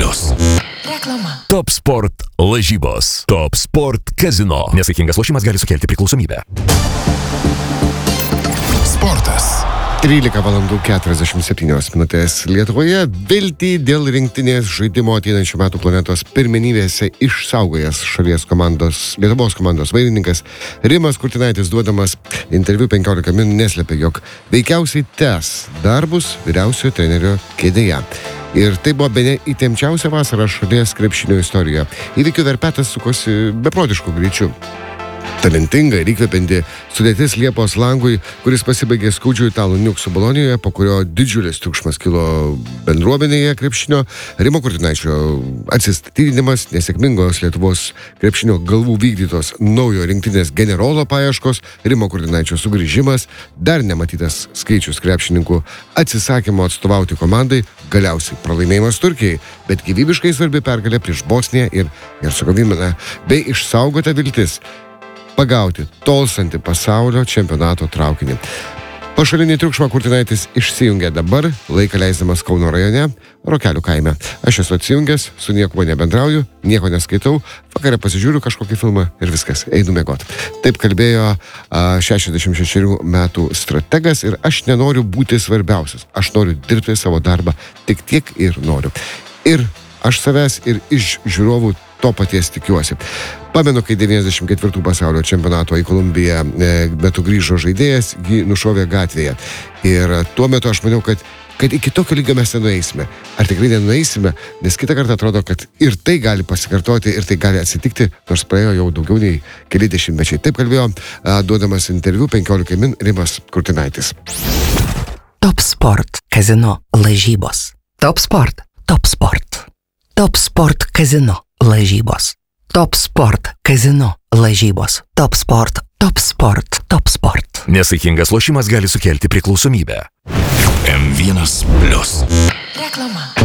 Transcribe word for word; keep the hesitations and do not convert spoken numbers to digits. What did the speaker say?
Plus. Reklama. Top Sport lažybos. Top Sport Casino. Nesaikingas lošimas gali sukelti priklausomybę. Sportas. trylika valandų keturiasdešimt septynios minutės. Lietuvoje viltį dėl rinktinės žaidimo ateinančių metų planetos pirmenybėse išsaugojęs šalies komandos, Lietuvos komandos vairininkas Rimas Kurtinaitis, duodamas interviu penkiolika min, neslėpė, jog veikiausiai tęs darbus vyriausiojo trenerio kėdėje. Ir tai buvo bene įtempčiausia vasara šalies krepšinio istorijoje. Įvykių verpetas sukosi beprotišku greičiu. Talentinga ir įkvepianti sudėtis Liepos langui, kuris pasibaigė skaudžiu italų Niuksu Bolonijoje, po kurio didžiulis triukšmas kilo bendruomenėje krepšinio, Rimo Kurtinaičio atsistatydinimas, nesėkmingos Lietuvos krepšinio galvų vykdytos naujo rinktinės generolo paieškos, Rimo Kurtinaičio sugrįžimas, dar nematytas skaičius krepšininkų atsisakymo atstovauti komandai, galiausiai pralaimėjimas Turkijai, bet gyvybiškai svarbi pergalė prieš Bosniją ir Hercegoviną, bei išsaugota viltis pagauti tolstantį pasaulio čempionato traukinį. Pašalinį triukšmą Kurtinaitis išsijungė dabar, laiką leisdamas Kauno rajone, Rokelių kaime. Aš esu atsijungęs, su niekuo nebendrauju, nieko neskaitau, vakare pasižiūriu kažkokį filmą ir viskas, einu miegot. Taip kalbėjo a, šešiasdešimt šešerių metų strategas ir aš nenoriu būti svarbiausias. Aš noriu dirbti savo darbą, tik tiek ir noriu. Ir aš savęs ir iš žiūrovų to paties tikiuosi. Pamenu, kai devyniasdešimt ketvirtų pasaulio čempionato į Kolumbiją metu grįžo žaidėjas, jį nušovė gatvėje. Ir tuo metu aš maniau, kad, kad iki tokio lygio mes nenueisime. Ar tikrai nenueisime, nes kitą kartą atrodo, kad ir tai gali pasikartoti, ir tai gali atsitikti, nors praėjo jau daugiau nei keli dešimtmečiai. Taip kalbėjo, duodamas interviu penkiolika min, Rimas Kurtinaitis. Top Sport Casino lažybos. Top Sport. Top Sport. Top Sport Casino lažybos. Top Sport Casino lažybos. Top Sport. Top Sport. Top Sport. Nesaikingas lošimas gali sukelti priklausomybę. M vienas Plus. Reklama.